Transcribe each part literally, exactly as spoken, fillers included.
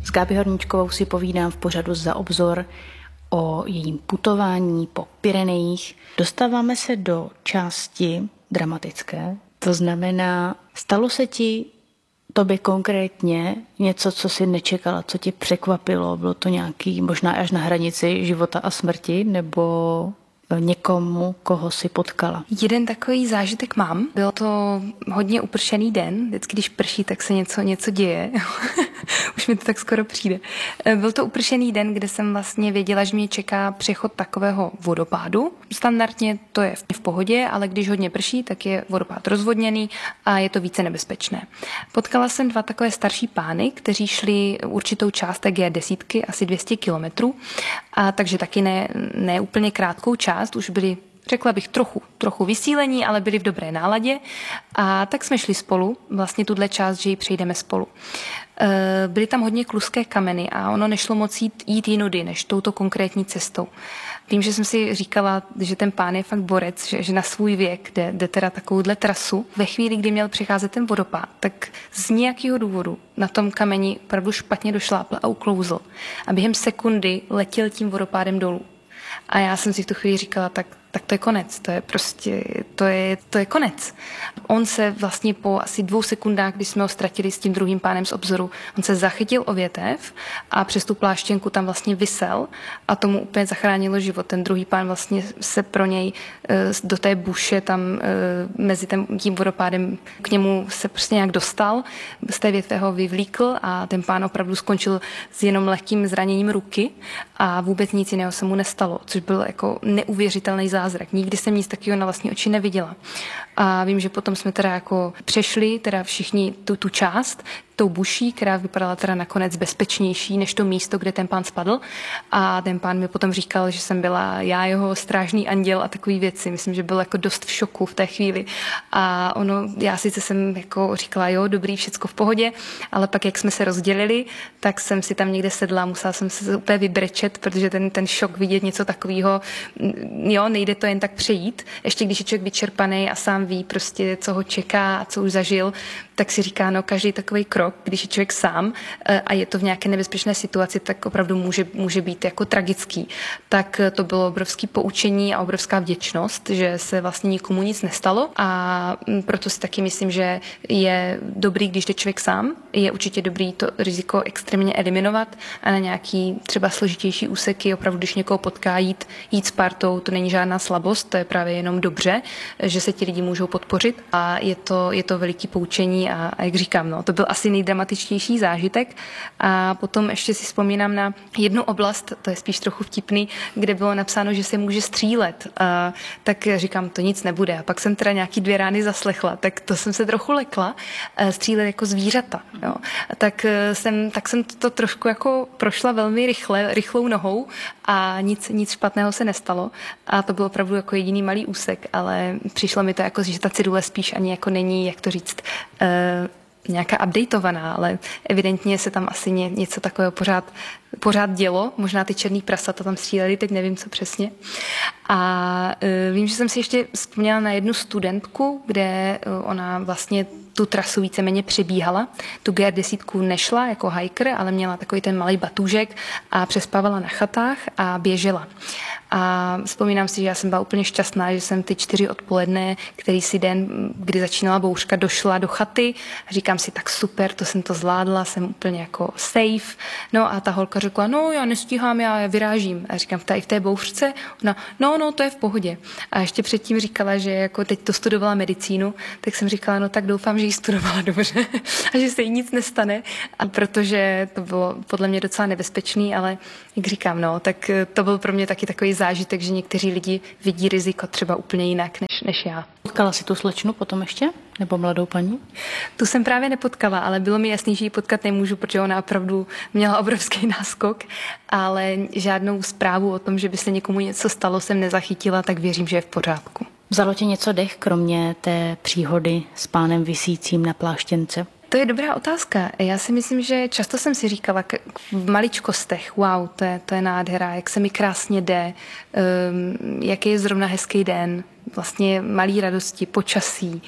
S Gábí Horníčkovou si povídám v pořadu Za obzor o jejím putování po Pyrenejích. Dostáváme se do části dramatické, to znamená, stalo se ti tobě konkrétně něco, co jsi nečekala, co tě překvapilo? Bylo to nějaký, možná až na hranici života a smrti, nebo někomu, koho si potkala? Jeden takový zážitek mám. Byl to hodně upršený den. Vždycky, když prší, tak se něco, něco děje. Už mi to tak skoro přijde. Byl to upršený den, kde jsem vlastně věděla, že mě čeká přechod takového vodopádu. Standardně to je v pohodě, ale když hodně prší, tak je vodopád rozvodněný a je to více nebezpečné. Potkala jsem dva takové starší pány, kteří šli určitou část té G deset, asi dvě stě kilometrů, a takže taky ne, ne úplně krátkou část, už byli, řekla bych, trochu, trochu vysílení, ale byli v dobré náladě. A tak jsme šli spolu, vlastně tuhle část, že ji přejdeme spolu. Byly tam hodně kluské kameny a ono nešlo moc jít, jít jinudy, než touto konkrétní cestou. Vím, že jsem si říkala, že ten pán je fakt borec, že, že na svůj věk jde, jde teda takovouhle trasu. Ve chvíli, kdy měl přecházet ten vodopád, tak z nějakého důvodu na tom kameni opravdu špatně došlápl a uklouzl. A během sekundy letěl tím vodopádem dolů. A já jsem si v tu chvíli říkala, tak, tak to je konec, to je prostě, to je, to je konec. On se vlastně po asi dvou sekundách, když jsme ho ztratili s tím druhým pánem z obzoru, on se zachytil o větev a přes tu pláštěnku tam vlastně visel a tomu úplně zachránilo život. Ten druhý pán vlastně se pro něj do té buše tam mezi tím vodopádem k němu se prostě nějak dostal, z té větve ho vyvlíkl a ten pán opravdu skončil s jenom lehkým zraněním ruky a vůbec nic jiného se mu nestalo, což byl jako neuvěřitelný zázrak. Nikdy jsem nic takového na vlastní oči neviděla. A vím, že potom jsme teda jako přešli, teda všichni tu, tu část, tou buší, která vypadala teda nakonec bezpečnější než to místo, kde ten pán spadl. A ten pán mi potom říkal, že jsem byla já jeho strážný anděl a takový věci. Myslím, že byl jako dost v šoku v té chvíli. A ono, já sice jsem jako říkala, jo, dobrý, všecko v pohodě, ale pak, jak jsme se rozdělili, tak jsem si tam někde sedla, musela jsem se úplně vybrečet, protože ten, ten šok vidět něco takového, jo, nejde to jen tak přejít. Ještě když je člověk vyčerpaný a sám ví prostě, co ho čeká a co už zažil, tak si říká, no, každý takový krok, když je člověk sám a je to v nějaké nebezpečné situaci, tak opravdu může, může být jako tragický. Tak to bylo obrovské poučení a obrovská vděčnost, že se vlastně nikomu nic nestalo a proto si taky myslím, že je dobrý, když jde člověk sám. Je určitě dobrý to riziko extrémně eliminovat a na nějaký třeba složitější úseky, opravdu, když někoho potká, jít, jít s partou, to není žádná slabost, to je právě jenom dobře, že se ti lidi můžou podpořit a je to, je to veliký poučení a, a jak říkám, no, to byl asi nejdramatičtější zážitek. A potom ještě si vzpomínám na jednu oblast, to je spíš trochu vtipný, kde bylo napsáno, že se může střílet. A tak říkám, to nic nebude. A pak jsem teda nějaký dvě rány zaslechla, tak to jsem se trochu lekla. Střílet jako zvířata. Jo. Tak jsem, tak jsem to trošku jako prošla velmi rychle, rychlou nohou a nic, nic špatného se nestalo. A to byl opravdu jako jediný malý úsek, ale přišlo mi to jako, že ta cedule spíš ani jako není, jak to říct, uh, nějaká updateovaná, ale evidentně se tam asi ně, něco takového pořád, pořád dělo. Možná ty černý prasata tam stříleli, teď nevím, co přesně. A uh, vím, že jsem si ještě vzpomněla na jednu studentku, kde uh, ona vlastně tu trasu víceméně přebíhala. Tu G deset nešla jako hiker, ale měla takový ten malý batůžek a přespávala na chatách a běžela. A vzpomínám si, že já jsem byla úplně šťastná, že jsem ty čtyři odpoledne, který si den, kdy začínala bouřka, došla do chaty a říkám si, tak super, to jsem to zvládla, jsem úplně jako safe. No a ta holka řekla, no já nestíhám, já vyrážím. A říkám, tady v té bouřce? Ona, no, no, to je v pohodě. A ještě předtím říkala, že jako teď to studovala medicínu, tak jsem říkala, no tak doufám, že ji studovala dobře a že se jí nic nestane. A protože to bylo podle mě docela nebezpečný, ale jak říkám, no, tak to byl pro mě taky takový zážitek, že někteří lidi vidí riziko třeba úplně jinak než, než já. Potkala jsi tu slečnu potom ještě? Nebo mladou paní? Tu jsem právě nepotkala, ale bylo mi jasný, že ji potkat nemůžu, protože ona opravdu měla obrovský náskok, ale žádnou zprávu o tom, že by se někomu něco stalo, jsem nezachytila, tak věřím, že je v pořádku. Vzalo tě něco dech, kromě té příhody s pánem visícím na pláštěnce? To je dobrá otázka. Já si myslím, že často jsem si říkala v maličkostech, wow, to je, to je nádhera, jak se mi krásně jde, um, jaký je zrovna hezký den, vlastně malý radosti, počasí,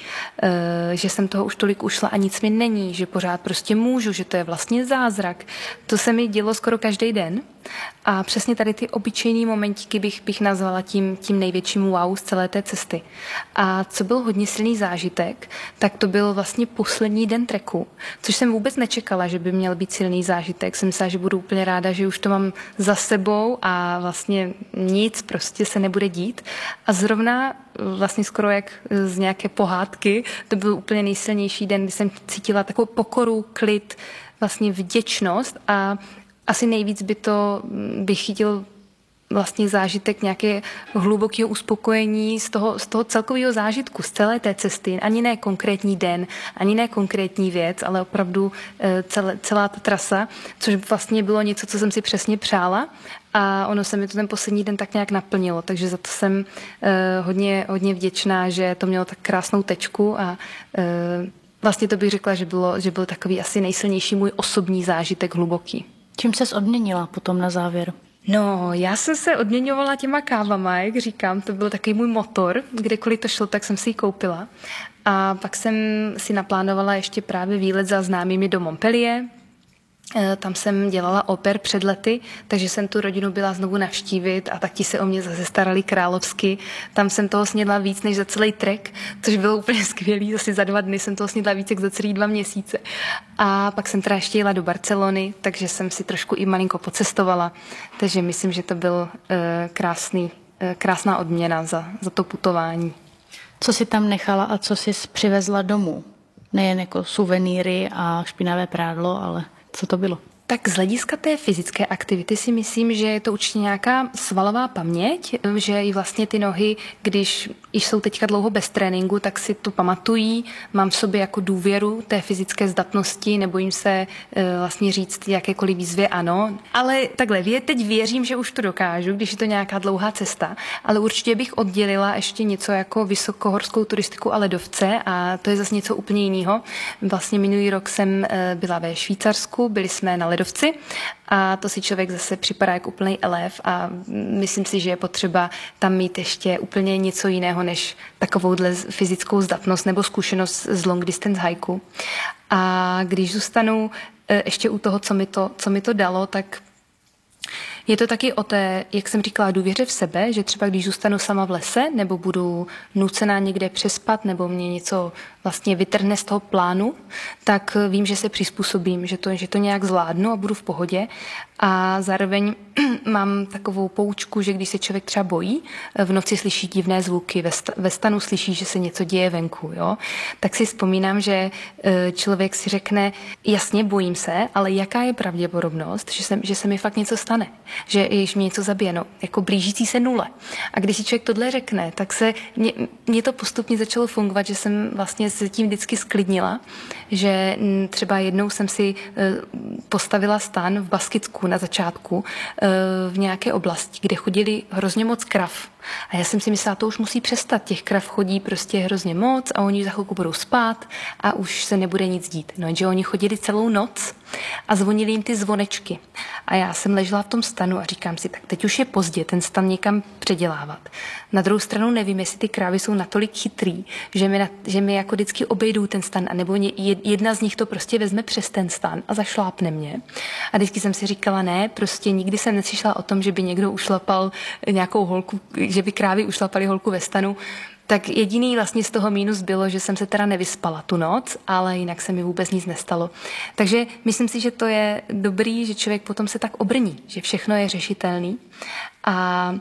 že jsem toho už tolik ušla a nic mi není, že pořád prostě můžu, že to je vlastně zázrak. To se mi dělo skoro každý den. A přesně tady ty obyčejný momentíky bych, bych nazvala tím, tím největším wow z celé té cesty. A co byl hodně silný zážitek, tak to byl vlastně poslední den treku, což jsem vůbec nečekala, že by měl být silný zážitek. Jsem myslela, že budu úplně ráda, že už to mám za sebou a vlastně nic prostě se nebude dít. A zrovna vlastně skoro jak z nějaké pohádky, to byl úplně nejsilnější den, kdy jsem cítila takovou pokoru, klid, vlastně vděčnost a asi nejvíc by to bych chytil vlastně zážitek nějaké hlubokého uspokojení z toho, z toho celkového zážitku, z celé té cesty. Ani ne konkrétní den, ani ne konkrétní věc, ale opravdu celé, celá ta trasa, což vlastně bylo něco, co jsem si přesně přála. A ono se mi to ten poslední den tak nějak naplnilo, takže za to jsem uh, hodně, hodně vděčná, že to mělo tak krásnou tečku a uh, vlastně to bych řekla, že, bylo, že byl takový asi nejsilnější můj osobní zážitek hluboký. Čím ses odměnila potom na závěr? No, já jsem se odměňovala těma kávama, jak říkám, to byl takový můj motor, kdekoliv to šlo, tak jsem si ji koupila. A pak jsem si naplánovala ještě právě výlet za známými do Montpellier. Tam jsem dělala oper před lety, takže jsem tu rodinu byla znovu navštívit a tak ti se o mě zase starali královsky. Tam jsem toho snědla víc než za celý trek, což bylo úplně skvělý. Zase za dva dny jsem toho snědla víc jak za celý dva měsíce. A pak jsem teda ještě jela do Barcelony, takže jsem si trošku i malinko pocestovala. Takže myslím, že to byl uh, krásný, uh, krásná odměna za, za to putování. Co jsi tam nechala a co jsi přivezla domů? Nejen jako suvenýry a špinavé prádlo, ale co to bylo? Tak z hlediska té fyzické aktivity si myslím, že je to určitě nějaká svalová paměť, že i vlastně ty nohy, když jsou teďka dlouho bez tréninku, tak si to pamatují. Mám v sobě jako důvěru té fyzické zdatnosti, nebojím se vlastně říct jakékoliv výzvě ano. Ale takhle, teď věřím, že už to dokážu, když je to nějaká dlouhá cesta, ale určitě bych oddělila ještě něco jako vysokohorskou turistiku a ledovce a to je zase něco úplně jiného. Vlastně minulý rok jsem byla ve Švýcarsku, byli jsme na ledovci a to si člověk zase připadá jako úplný elév a myslím si, že je potřeba tam mít ještě úplně něco jiného než takovouhle fyzickou zdatnost nebo zkušenost z long distance hajku. A když zůstanu ještě u toho, co mi to, co mi to dalo, tak je to taky o té, jak jsem říkala, důvěře v sebe, že třeba když zůstanu sama v lese nebo budu nucená někde přespat nebo mě něco vlastně vytrhne z toho plánu, tak vím, že se přizpůsobím, že to, že to nějak zvládnu a budu v pohodě. A zároveň mám takovou poučku, že když se člověk třeba bojí, v noci slyší divné zvuky, ve stanu slyší, že se něco děje venku, jo? Tak si vzpomínám, že člověk si řekne, jasně bojím se, ale jaká je pravděpodobnost, že se, že se mi fakt něco stane, že když mě něco zabije, no, jako blížící se nule. A když si člověk tohle řekne, tak se mě, mě to postupně začalo fungovat, že jsem vlastně se tím vždycky sklidnila, že třeba jednou jsem si postavila stan v Baskicku na začátku v nějaké oblasti, kde chodili hrozně moc krav. A já jsem si myslela, to už musí přestat. Těch krav chodí prostě hrozně moc a oni za chvilku budou spát a už se nebude nic dít. No, že oni chodili celou noc a zvonili jim ty zvonečky. A já jsem ležela v tom stanu a říkám si, tak teď už je pozdě ten stan někam předělávat. Na druhou stranu nevím, jestli ty krávy jsou natolik chytrý, že mi, na, že mi jako vždycky obejdou ten stan, anebo jedna z nich to prostě vezme přes ten stan a zašlápne mě. A vždycky jsem si říkala, ne, prostě nikdy jsem neslyšela o tom, že by někdo ušlapal nějakou holku, že by krávy ušlapaly holku ve stanu. Tak jediný vlastně z toho mínus bylo, že jsem se teda nevyspala tu noc, ale jinak se mi vůbec nic nestalo. Takže myslím si, že to je dobrý, že člověk potom se tak obrní, že všechno je řešitelný. A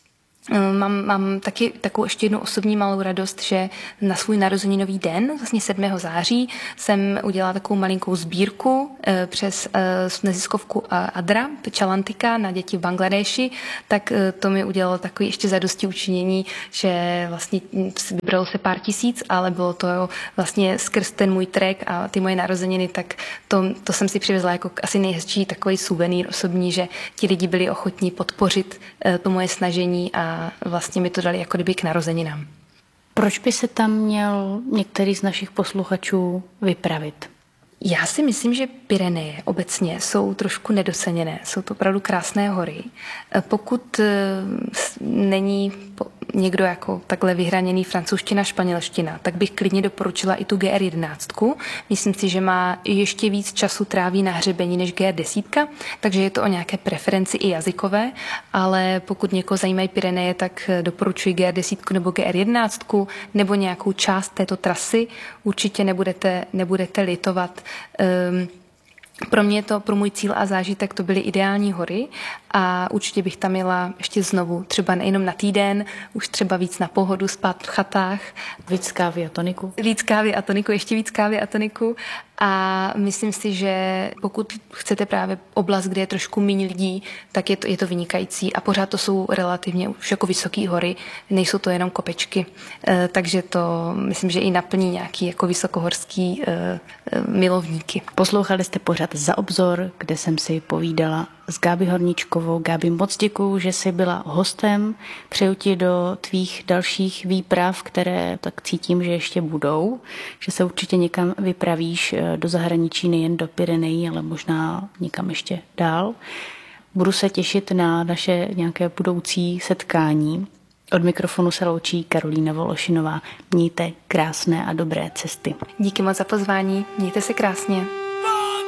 Mám, mám taky takovou ještě jednu osobní malou radost, že na svůj narozeninový den, vlastně sedmého září, jsem udělala takovou malinkou sbírku e, přes e, neziskovku Adra, Chalantika na děti v Bangladeši, tak e, to mi udělalo takový ještě zadosti učinění, že vlastně vybralo se pár tisíc, ale bylo to jo, vlastně skrz ten můj trek a ty moje narozeniny, tak to, to jsem si přivezla jako asi nejhezčí takový suvenýr osobní, že ti lidi byli ochotní podpořit e, to moje snažení a vlastně mi to dali jako kdyby k narozeninám. Proč by se tam měl některý z našich posluchačů vypravit? Já si myslím, že Pyreneje obecně jsou trošku nedoceněné. Jsou to opravdu krásné hory. Pokud není někdo jako takhle vyhraněný francouzština, španělština, tak bych klidně doporučila i tu G R jedenáct. Myslím si, že má ještě víc času tráví na hřebení než G R deset, takže je to o nějaké preferenci i jazykové, ale pokud někoho zajímají Pyreneje, tak doporučuji G R deset nebo G R jedenáct nebo nějakou část této trasy. Určitě nebudete, nebudete litovat. Um, Pro mě to, pro můj cíl a zážitek to byly ideální hory a určitě bych tam jela ještě znovu, třeba nejenom na týden, už třeba víc na pohodu, spát v chatách. Víc kávy a toniku. Víc kávy a toniku, ještě víc kávy a toniku a myslím si, že pokud chcete právě oblast, kde je trošku méně lidí, tak je to, je to vynikající a pořád to jsou relativně už jako vysoké hory, nejsou to jenom kopečky, e, takže to myslím, že i naplní nějaký jako vysokohorský e, e, milovníky. Poslouchali jste pořád Za obzor, kde jsem si povídala s Gáby Horníčkovou. Gáby, moc děkuju, že jsi byla hostem. Přeju ti do tvých dalších výprav, které tak cítím, že ještě budou, že se určitě někam vypravíš do zahraničí, nejen do Pyrenejí, ale možná někam ještě dál. Budu se těšit na naše nějaké budoucí setkání. Od mikrofonu se loučí Karolína Vološinová. Mějte krásné a dobré cesty. Díky moc za pozvání, mějte se krásně.